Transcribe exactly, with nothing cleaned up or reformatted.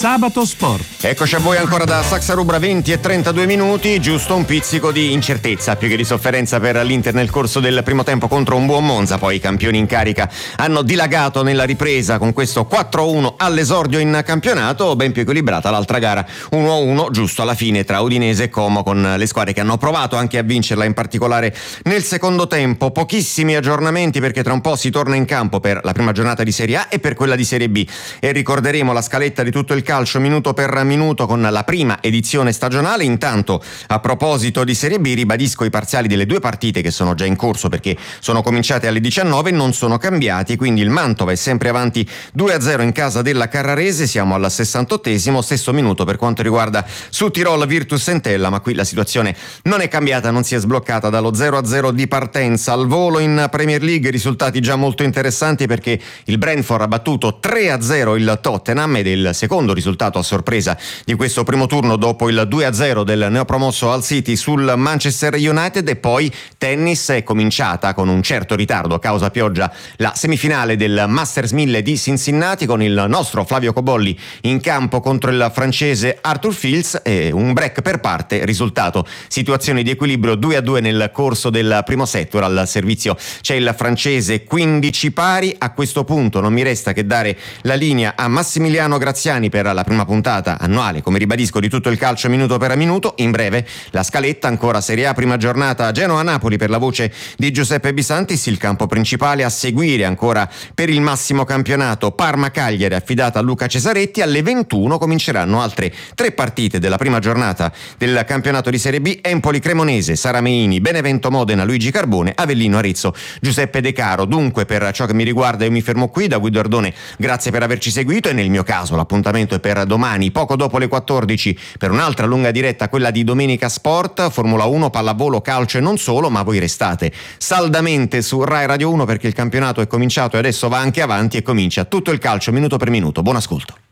Sabato Sport. Eccoci a voi ancora da Saxa Rubra, venti e trentadue minuti, giusto un pizzico di incertezza più che di sofferenza per l'Inter nel corso del primo tempo contro un buon Monza. Poi i campioni in carica hanno dilagato nella ripresa con questo quattro a uno all'esordio in campionato, ben più equilibrata l'altra gara uno a uno giusto alla fine tra Udinese e Como, con le squadre che hanno provato anche a vincerla, in particolare nel secondo tempo. Pochissimi aggiornamenti perché tra un po' si torna in campo per la prima giornata di Serie A e per quella di Serie B e ricorderemo la scaletta di tutto il calcio minuto per minuto con la prima edizione stagionale. Intanto, a proposito di Serie B, ribadisco i parziali delle due partite che sono già in corso perché sono cominciate alle diciannove, non sono cambiati, quindi il Mantova è sempre avanti due a zero in casa della Carrarese, siamo al sessantottesimo, stesso minuto per quanto riguarda Sud Tirol Virtus Entella, ma qui la situazione non è cambiata, non si è sbloccata dallo zero a zero di partenza. Al volo in Premier League risultati già molto interessanti perché il Brentford ha battuto tre a zero il Tottenham ed è il secondo risultato a sorpresa di questo primo turno dopo il due a zero del neopromosso Hull City sul Manchester United. E poi tennis, è cominciata con un certo ritardo a causa pioggia la semifinale del Masters mille di Cincinnati con il nostro Flavio Cobolli in campo contro il francese Arthur Fils e un break per parte, risultato situazione di equilibrio due a due nel corso del primo set. Ora al servizio c'è il francese quindici pari. A questo punto non mi resta che dare la linea a Massimiliano Graziani per la prima puntata annuale, come ribadisco, di tutto il calcio minuto per minuto. In breve la scaletta: ancora Serie A, prima giornata Genoa-Napoli per la voce di Giuseppe Bisantis, il campo principale a seguire ancora per il massimo campionato Parma-Cagliari affidata a Luca Cesaretti. Alle ventuno cominceranno altre tre partite della prima giornata del campionato di Serie B: Empoli-Cremonese, Sarameini, Benevento-Modena, Luigi Carbone, Avellino-Arezzo, Giuseppe De Caro. Dunque, per ciò che mi riguarda io mi fermo qui. Da Guido Ardone grazie per averci seguito e nel mio caso l'appuntamento è per domani poco dopo le quattordici per un'altra lunga diretta, quella di Domenica Sport, Formula uno, pallavolo, calcio e non solo, ma voi restate saldamente su Rai Radio uno perché il campionato è cominciato e adesso va anche avanti e comincia tutto il calcio minuto per minuto. Buon ascolto.